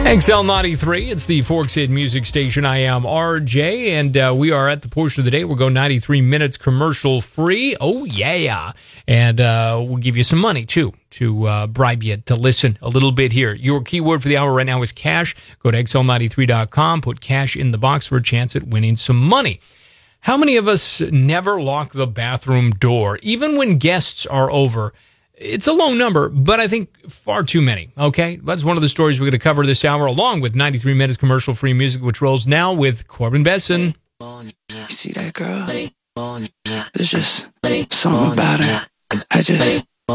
XL93, it's the Forks Hit Music Station. I am RJ, and we are at the portion of the day. We'll go 93 minutes commercial free. Oh, yeah. And we'll give you some money, too, to bribe you to listen a little bit here. Your keyword for the hour right now is cash. Go to XL93.com, put cash in the box for a chance at winning some money. How many of us never lock the bathroom door, even when guests are over? It's a low number, but I think far too many, okay? That's one of the stories we're going to cover this hour, along with 93 minutes commercial-free music, which rolls now with Corbin Besson. You see that girl? There's just something about her. I just